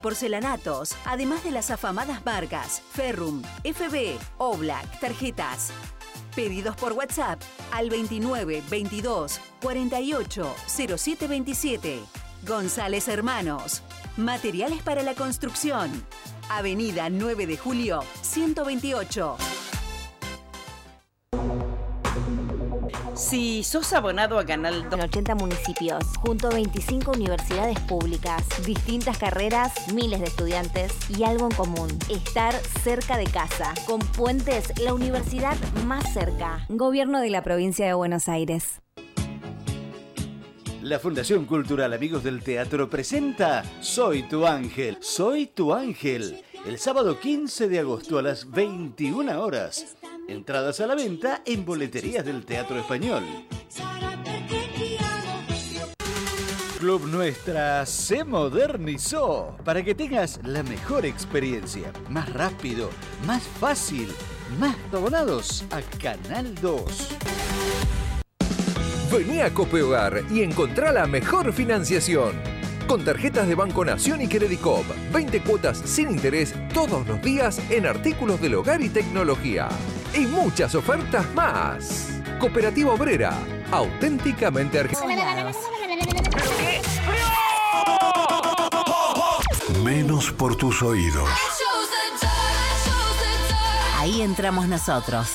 porcelanatos, además de las afamadas marcas Ferrum, FB, Oblak, tarjetas. Pedidos por WhatsApp al 29 22 48 07 27. González Hermanos. Materiales para la construcción. Avenida 9 de Julio, 128. Si sos abonado a Canal 2... En 80 municipios, junto a 25 universidades públicas, distintas carreras, miles de estudiantes y algo en común: estar cerca de casa. Con Puentes, la universidad más cerca. Gobierno de la Provincia de Buenos Aires. La Fundación Cultural Amigos del Teatro presenta Soy tu Ángel. Soy tu Ángel. El sábado 15 de agosto a las 21 horas. Entradas a la venta en boleterías del Teatro Español. Club Nuestra se modernizó para que tengas la mejor experiencia. Más rápido, más fácil, más abonados a Canal 2. Vení a Cope Hogar y encontrá la mejor financiación. Con tarjetas de Banco Nación y Credicop, 20 cuotas sin interés todos los días en artículos del hogar y tecnología. Y muchas ofertas más. Cooperativa Obrera, auténticamente argentina. Menos por tus oídos. Ahí entramos nosotros.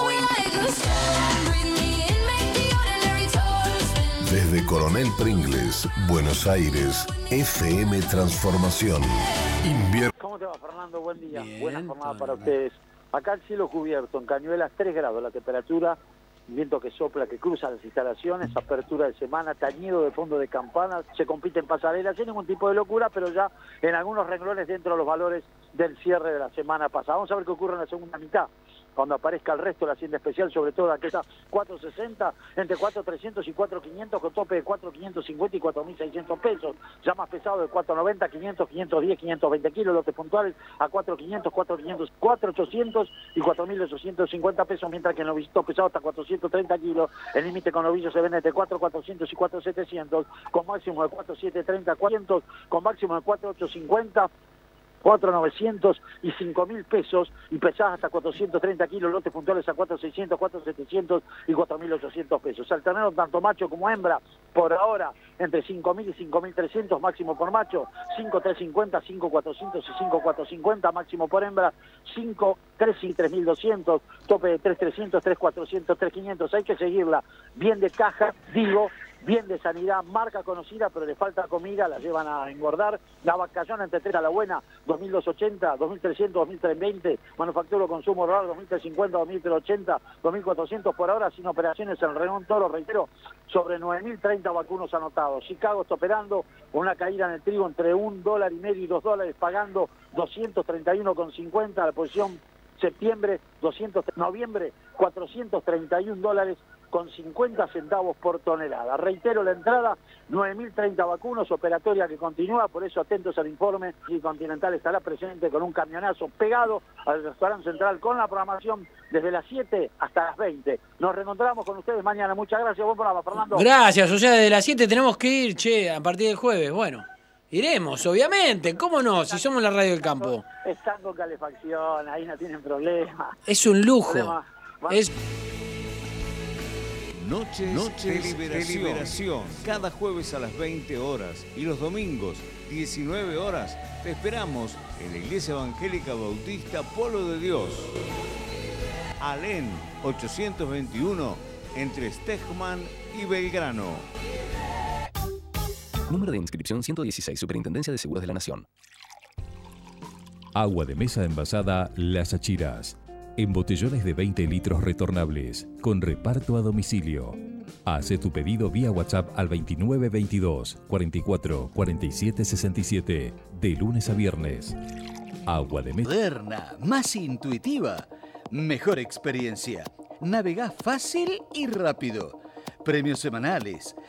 Desde Coronel Pringles, Buenos Aires, FM Transformación. ¿Cómo te va, Fernando? Buen día. Bien, buena jornada para bien. ustedes. Acá el cielo cubierto, en Cañuelas 3 grados la temperatura, viento que sopla, que cruza las instalaciones, apertura de semana, tañido de fondo de campanas, se compite en pasarelas sin ningún tipo de locura, pero ya en algunos renglones dentro de los valores del cierre de la semana pasada. Vamos a ver qué ocurre en la segunda mitad, cuando aparezca el resto de la hacienda especial, sobre todo aquella 460, entre 4.300 y 4.500, con tope de 4.550 y 4.600 pesos. Ya más pesado de 4.90, 500, 510, 520 kilos, lotes puntuales a 4.500, 4.500, 4.800 y 4.850 pesos, mientras que en novillitos pesados hasta 430 kilos. El límite con novillos se vende entre 4.400 y 4.700, con máximo de 4.730, 400, con máximo de 4.850. 4.900 y 5.000 pesos, y pesadas hasta 430 kilos, lotes puntuales a 4.600, 4.700 y 4.800 pesos. Al ternero, tanto macho como hembra, por ahora, entre 5.000 y 5.300, máximo por macho, 5.350, 5.400 y 5.450, máximo por hembra, 5.300 y 3.200, tope de 3.300, 3.400, 3.500. Hay que seguirla bien de caja, digo, bien de sanidad, marca conocida, pero le falta comida, la llevan a engordar. La Vacayona entre Tera La Buena, 2.280, 2.300, 2.320, manufactura consumo rural, 2.350, 2.380, 2.400 por ahora, sin operaciones en Renón Toro, reitero, sobre 9.030 vacunos anotados. Chicago está operando con una caída en el trigo entre $1.50 y $2, pagando 231,50, la posición septiembre, noviembre, $431 con 50 centavos por tonelada. Reitero la entrada, 9.030 vacunos, operatoria que continúa, por eso atentos al informe. Y Continental estará presente con un camionazo pegado al restaurante central con la programación desde las 7 hasta las 20. Nos reencontramos con ustedes mañana. Muchas gracias. Buen programa, Fernando. Gracias, o sea, desde las 7 tenemos que ir, che, a partir del jueves. Bueno, iremos, obviamente. ¿Cómo no? Si somos la radio del campo. Están con calefacción, ahí no tienen problema. Es un lujo. Es... Noches de liberación. Cada jueves a las 20 horas y los domingos, 19 horas, te esperamos en la Iglesia Evangélica Bautista Polo de Dios. Alén 821, entre Stegman y Belgrano. Número de inscripción 116, Superintendencia de Seguros de la Nación. Agua de mesa envasada Las Achiras. En botellones de 20 litros retornables, con reparto a domicilio. Hace tu pedido vía WhatsApp al 2922 44 47 67, de lunes a viernes. Agua de mesa. Moderna, más intuitiva, mejor experiencia. Navegá fácil y rápido. Premios semanales,